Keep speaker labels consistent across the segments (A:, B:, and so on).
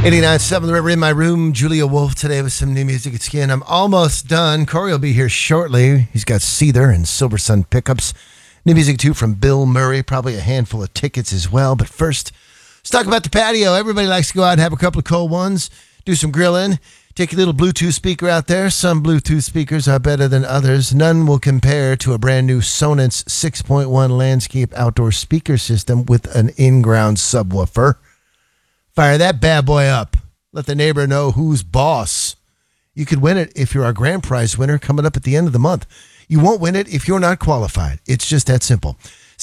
A: 89.7 The River in my room. Julia Wolf today with some new music at Skin. I'm almost done. Corey will be here shortly. He's got Seether and Silver Sun pickups. New music, too, from Bill Murray. Probably a handful of tickets as well. But first, let's talk about the patio. Everybody likes to go out and have a couple of cold ones, do some grilling, take a little Bluetooth speaker out there. Some Bluetooth speakers are better than others. None will compare to a brand new Sonance 6.1 landscape outdoor speaker system with an in-ground subwoofer. Fire that bad boy up. Let the neighbor know who's boss. You could win it if you're our grand prize winner coming up at the end of the month. You won't win it if you're not qualified. It's just that simple.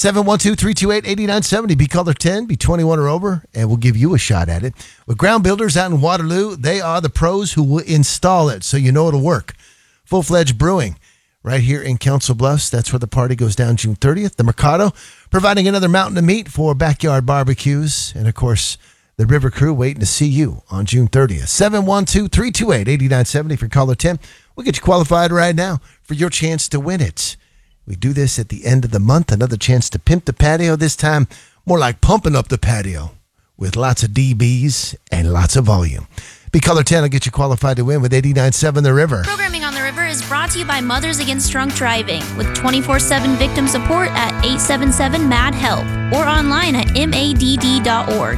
A: 712-328-8970. Be caller 10, be 21 or over, and we'll give you a shot at it. With Ground Builders out in Waterloo, they are the pros who will install it, so you know it'll work. Full-fledged brewing right here in Council Bluffs. That's where the party goes down June 30th. The Mercado, providing another mountain of meat for backyard barbecues. And, of course, the River Crew waiting to see you on June 30th. 712-328-8970 for caller 10. We'll get you qualified right now for your chance to win it. We do this at the end of the month. Another chance to pimp the patio. This time, more like pumping up the patio with lots of DBs and lots of volume. Be caller 10. I'll get you qualified to win with 89.7 The River.
B: Programming on The River is brought to you by Mothers Against Drunk Driving with 24/7 victim support at 877-MAD-HELP or online at madd.org.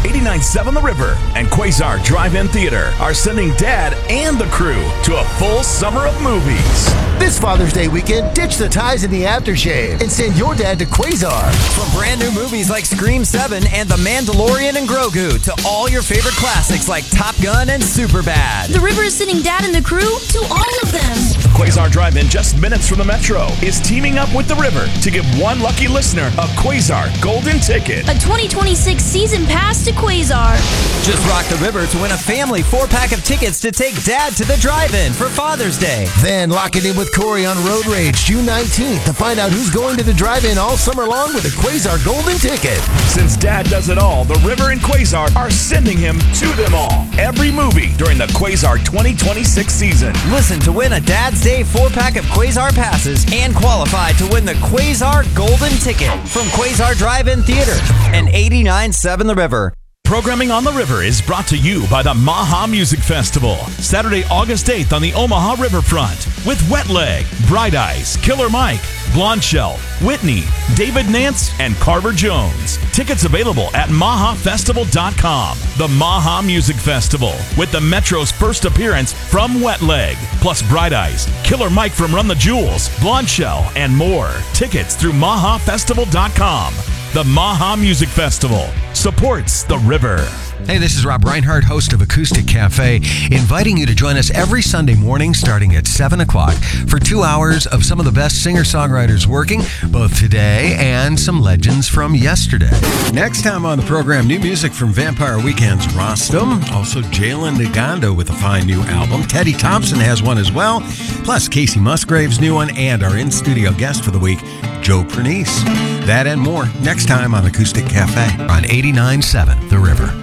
C: 89.7 The River and Quasar Drive-In Theater are sending Dad and the crew to a full summer of movies.
A: This Father's Day weekend, ditch the ties and the aftershave and send your dad to Quasar.
D: From brand new movies like Scream 7 and The Mandalorian and Grogu to all your favorite classics like Top Gun and Superbad.
B: The River is sending Dad and the crew to all of them.
C: Quasar Drive-In, just minutes from the Metro, is teaming up with The River to give one lucky listener a Quasar Golden Ticket.
B: A 2026 season pass to Quasar.
D: Just rock The River to win a family 4-pack of tickets to take Dad to the drive-in for Father's Day.
A: Then lock it in with Corey on Road Rage June 19th to find out who's going to the drive-in all summer long with a Quasar Golden Ticket.
C: Since Dad does it all, The River and Quasar are sending him to them all. Every movie during the Quasar 2026 season.
D: Listen to win a Dad's Day 4-pack of Quasar passes and qualify to win the Quasar Golden Ticket from Quasar Drive-In Theater and 89.7 The River.
C: Programming on The River is brought to you by the Maha Music Festival. Saturday, August 8th on the Omaha Riverfront with Wet Leg, Bright Eyes, Killer Mike, Blonde Shell, Whitney, David Nance, and Carver Jones. Tickets available at mahafestival.com. The Maha Music Festival with the Metro's first appearance from Wet Leg, plus Bright Eyes, Killer Mike from Run the Jewels, Blonde Shell, and more. Tickets through mahafestival.com. The Maha Music Festival supports The River.
E: Hey, this is Rob Reinhardt, host of Acoustic Cafe, inviting you to join us every Sunday morning starting at 7 o'clock for 2 hours of some of the best singer-songwriters working, both today and some legends from yesterday. Next time on the program, new music from Vampire Weekend's Rostam, also Jalen Nagando with a fine new album. Teddy Thompson has one as well, plus Casey Musgrave's new one, and our in-studio guest for the week, Joe Pernice. That and more next time on Acoustic Cafe on 89.7 The River.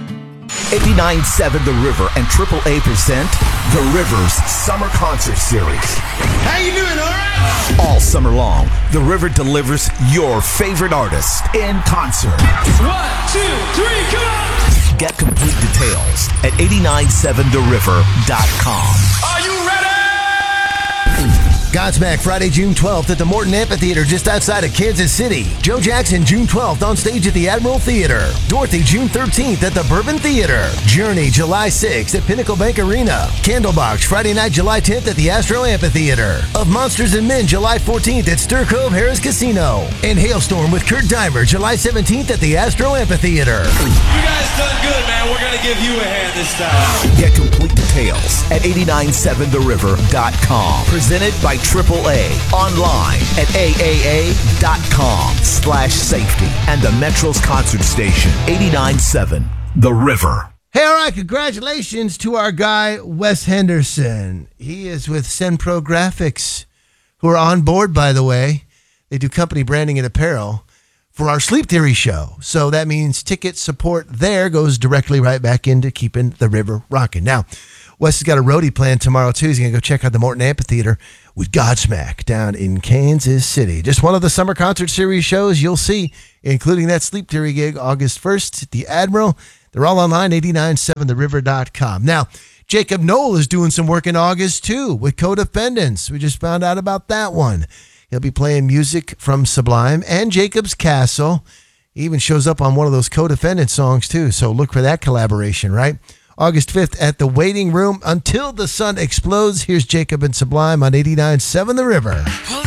F: 89.7 The River and AAA present The River's Summer Concert Series.
G: How you doing, all right?
F: All summer long, The River delivers your favorite artist in concert.
G: 1, 2, 3, come on!
F: Get complete details at 897theriver.com.
G: Are you ready?
A: Godsmack Friday, June 12th at the Morton Amphitheater just outside of Kansas City. Joe Jackson, June 12th on stage at the Admiral Theater. Dorothy, June 13th at the Bourbon Theater. Journey, July 6th at Pinnacle Bank Arena. Candlebox, Friday night, July 10th at the Astro Amphitheater. Of Monsters and Men, July 14th at Stir Cove Harris Casino. And Hailstorm with Kurt Dimer, July 17th at the Astro Amphitheater.
G: You guys done good, man. We're going to give you a hand this time.
F: Get complete details at 897theriver.com. Presented by AAA. Online at aaa.com/safety. And the Metro's concert station, 89.7 The River.
A: Hey, all right, congratulations to our guy, Wes Henderson. He is with Senpro Graphics, who are on board, by the way. They do company branding and apparel for our Sleep Theory show. So that means ticket support there goes directly right back into keeping the river rocking. Now, Wes has got a roadie plan tomorrow, too. He's going to go check out the Morton Amphitheater with Godsmack down in Kansas City. Just one of the summer concert series shows you'll see, including that Sleep Theory gig August 1st at the Admiral. They're all online, 897theriver.com. Now, Jacob Noel is doing some work in August, too, with Codependence. We just found out about that one. He'll be playing music from Sublime and Jacob's Castle. He even shows up on one of those Codependent songs, too, so look for that collaboration, right? August 5th at the Waiting Room. Until the Sun Explodes, here's Jacob and Sublime on 89.7 The River.